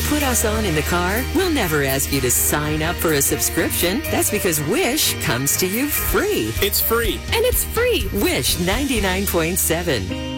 put us on in the car, we'll never ask you to sign up for a subscription. That's because Wish comes to you free. It's free. And it's free. Wish 99.7.